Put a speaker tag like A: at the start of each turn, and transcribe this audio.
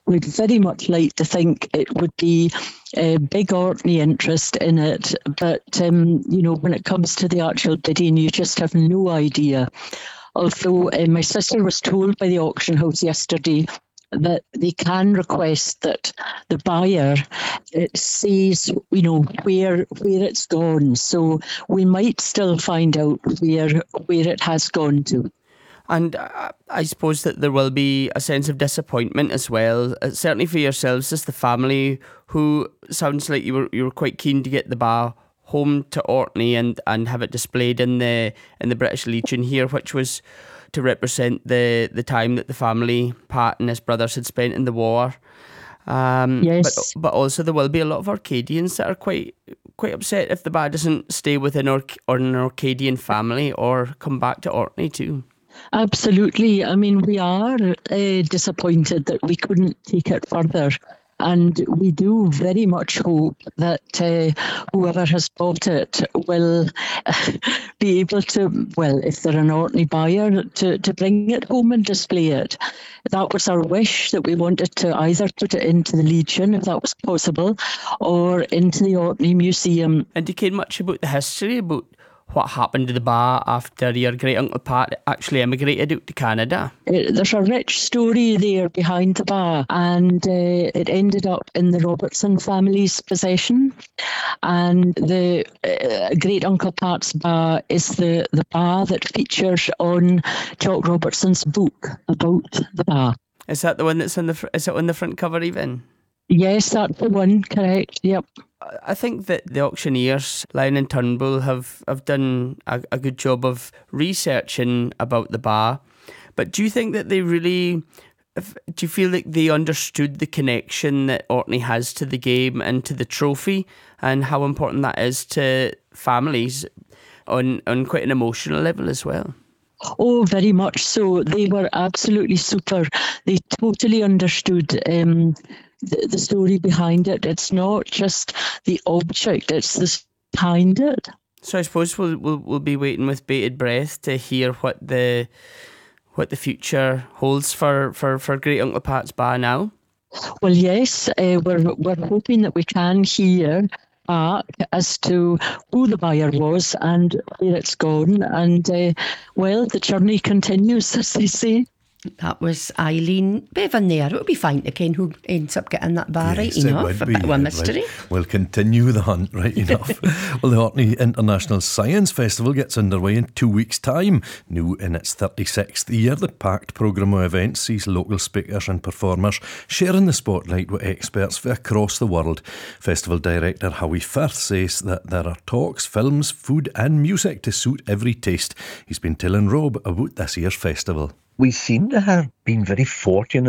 A: We'd very much like to think it would be a big Orkney interest in it, but when it comes to the actual bidding, you just have no idea. Although my sister was told by the auction house yesterday that they can request that the buyer says, where it's gone. So we might still find out where it has gone to.
B: And I suppose that there will be a sense of disappointment as well, certainly for yourselves as the family, who sounds like you were quite keen to get the Ba home to Orkney and have it displayed in the British Legion here, which was to represent the time that the family, Pat and his brothers, had spent in the war.
A: Yes.
B: But also there will be a lot of Orcadians that are quite upset if the Ba doesn't stay within an Orcadian family or come back to Orkney too.
A: Absolutely. I mean, we are disappointed that we couldn't take it further. And we do very much hope that whoever has bought it will be able to, if they're an Orkney buyer, to bring it home and display it. That was our wish, that we wanted to either put it into the Legion, if that was possible, or into the Orkney Museum.
B: And do you care much about the history, about what happened to the Ba after your great-uncle Pat actually emigrated out to Canada?
A: There's a rich story there behind the Ba, and it ended up in the Robertson family's possession. And the great-uncle Pat's Ba is the Ba that features on Jock Robertson's book about the Ba.
B: Is that the one that's is it on the front cover even?
A: Yes, that's the one, correct, yep.
B: I think that the auctioneers, Lion and Turnbull, have done a good job of researching about the Ba. But do you think that they really... Do you feel like they understood the connection that Orkney has to the game and to the trophy, and how important that is to families on quite an emotional level as well?
A: Oh, very much so. They were absolutely super. They totally understood the story behind it. It's not just the object, it's the behind it.
B: So I suppose we'll be waiting with bated breath to hear what the future holds for Great Uncle Pat's Ba now.
A: Well, yes, we're hoping that we can hear back as to who the buyer was and where it's gone, and the journey continues, as they say.
C: That was Eileen Bevan there. It would be fine to ken who ends up getting that Ba, right enough. A bit of a mystery.
D: Right. We'll continue the hunt, right enough. Well, the Orkney International Science Festival gets underway in 2 weeks' time. New in its 36th year, the packed programme of events sees local speakers and performers sharing the spotlight with experts from across the world. Festival director Howie Firth says that there are talks, films, food and music to suit every taste. He's been telling Rob about this year's festival.
E: We seem to have been very fortunate